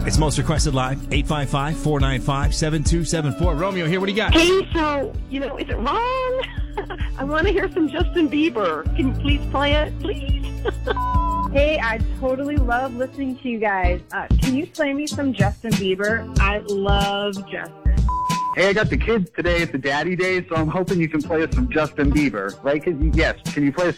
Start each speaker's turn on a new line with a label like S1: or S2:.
S1: It's most requested live, 855-495-7274. Romeo, here, what do you got?
S2: Hey, so, is it wrong? I want to hear some Justin Bieber. Can you please play it, please?
S3: Hey, I totally love listening to you guys. Can you play me some Justin Bieber? I love Justin.
S4: Hey, I got the kids today. It's a daddy day, so I'm hoping you can play us some Justin Bieber, right? Yes. Can you play us